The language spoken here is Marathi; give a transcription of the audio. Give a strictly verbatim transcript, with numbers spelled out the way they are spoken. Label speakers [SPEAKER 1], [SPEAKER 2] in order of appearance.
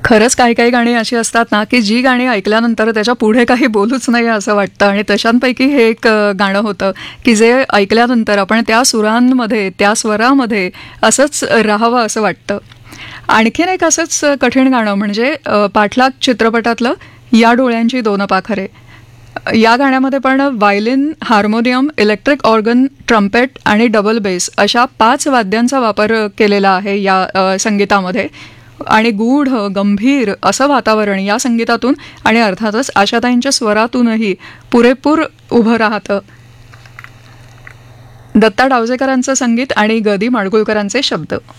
[SPEAKER 1] खरंच काही काही गाणी अशी असतात ना की जी गाणी ऐकल्यानंतर त्याच्या पुढे काही बोलूच नाही असं वाटतं, आणि तशांपैकी हे एक अ, गाणं होतं की जे ऐकल्यानंतर आपण त्या सुरांमध्ये, त्या स्वरामध्ये असंच राहावं असं वाटतं. आणखीन एक असंच कठीण गाणं म्हणजे अ, पाठलाग चित्रपटातलं या डोळ्यांची दोन पाखरे. या गाण्यामध्ये पण violin, harmonium, electric organ, trumpet आणि डबल बेस अशा पाच वाद्यांचा वापर केलेला आहे या अ, संगीतामध्ये. आणि गूढ, गंभीर असं वातावरण या संगीतातून आणि अर्थातच आशाताईंच्या स्वरातूनही पुरेपूर उभं राहतं. दत्ता डावजेकरांचं संगीत आणि ग दी माडगुळकरांचे शब्द.